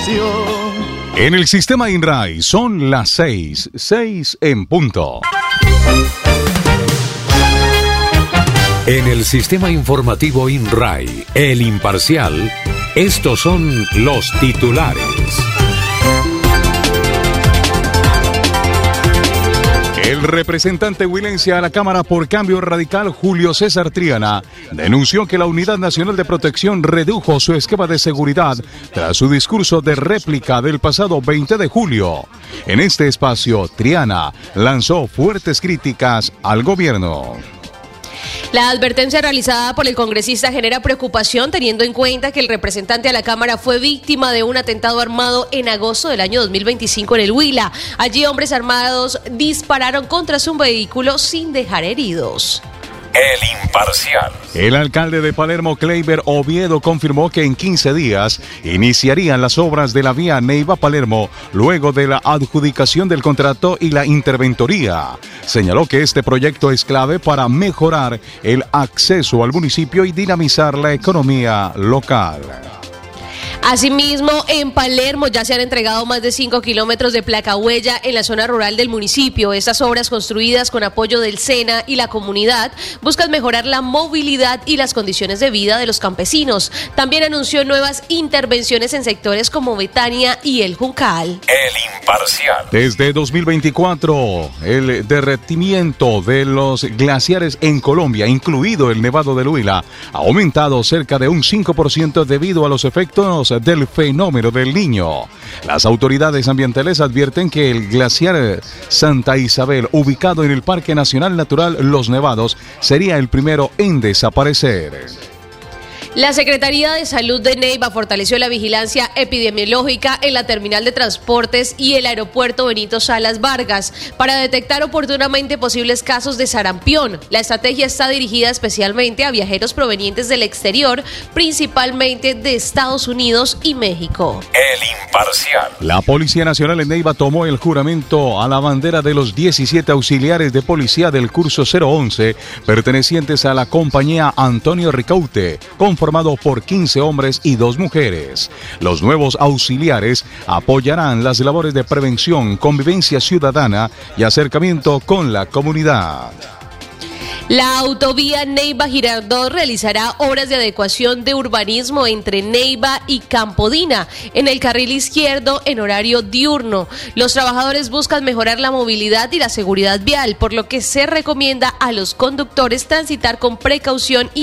pasión. En el sistema INRAI son las 6 en punto. En el sistema informativo INRAI, El Imparcial, estos son los titulares. El representante huilense a la Cámara por Cambio Radical, Julio César Triana, denunció que la Unidad Nacional de Protección redujo su esquema de seguridad tras su discurso de réplica del pasado 20 de julio. En este espacio, Triana lanzó fuertes críticas al gobierno. La advertencia realizada por el congresista genera preocupación teniendo en cuenta que el representante a la Cámara fue víctima de un atentado armado en agosto del año 2025 en el Huila. Allí hombres armados dispararon contra su vehículo sin dejar heridos. El Imparcial. El alcalde de Palermo, Kleiber Oviedo, confirmó que en 15 días iniciarían las obras de la vía Neiva-Palermo luego de la adjudicación del contrato y la interventoría. Señaló que este proyecto es clave para mejorar el acceso al municipio y dinamizar la economía local. Asimismo, en Palermo ya se han entregado más de 5 kilómetros de placahuella en la zona rural del municipio. Estas obras, construidas con apoyo del SENA y la comunidad, buscan mejorar la movilidad y las condiciones de vida de los campesinos. También anunció nuevas intervenciones en sectores como Betania y El Juncal. El Imparcial. Desde 2024, el derretimiento de los glaciares en Colombia, incluido el Nevado del Huila, ha aumentado cerca de un 5% debido a los efectos del fenómeno del Niño. Las autoridades ambientales advierten que el glaciar Santa Isabel, ubicado en el Parque Nacional Natural Los Nevados, sería el primero en desaparecer. La Secretaría de Salud de Neiva fortaleció la vigilancia epidemiológica en la terminal de transportes y el aeropuerto Benito Salas Vargas para detectar oportunamente posibles casos de sarampión. La estrategia está dirigida especialmente a viajeros provenientes del exterior, principalmente de Estados Unidos y México. El Imparcial. La Policía Nacional en Neiva tomó el juramento a la bandera de los 17 auxiliares de policía del curso 011 pertenecientes a la compañía Antonio Ricaute, formado por 15 hombres y 2 mujeres. Los nuevos auxiliares apoyarán las labores de prevención, convivencia ciudadana y acercamiento con la comunidad. La autovía Neiva-Girardot realizará obras de adecuación de urbanismo entre Neiva y Campodina en el carril izquierdo en horario diurno. Los trabajadores buscan mejorar la movilidad y la seguridad vial, por lo que se recomienda a los conductores transitar con precaución y